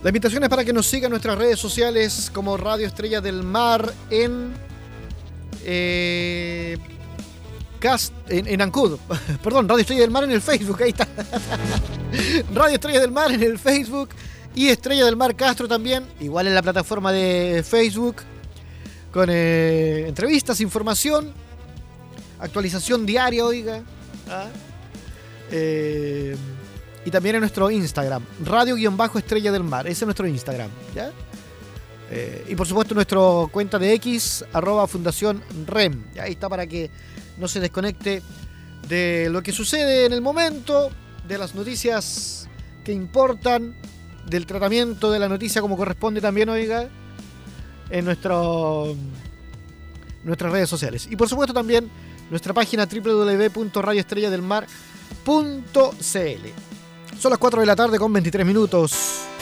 La invitación es para que nos sigan en nuestras redes sociales como Radio Estrella del Mar en Ancud. Perdón, Radio Estrella del Mar en el Facebook, ahí está. Radio Estrella del Mar en el Facebook y Estrella del Mar Castro también, igual en la plataforma de Facebook, con entrevistas, información, actualización diaria, oiga. Y también en nuestro Instagram, Radio-Estrella del Mar, ese es nuestro Instagram, ¿ya? Y por supuesto nuestra cuenta de X, @Fundación REM. Ahí está para que no se desconecte de lo que sucede en el momento, de las noticias que importan, del tratamiento de la noticia como corresponde también, oiga, en nuestras redes sociales. Y por supuesto también nuestra página www.radioestrelladelmar.cl. Son las 4 de la tarde con 23 minutos.